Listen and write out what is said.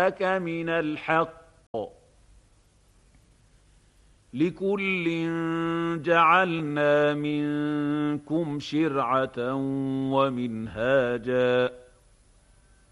جاءك من الحق لكل جعلنا منكم شرعة ومنهاجا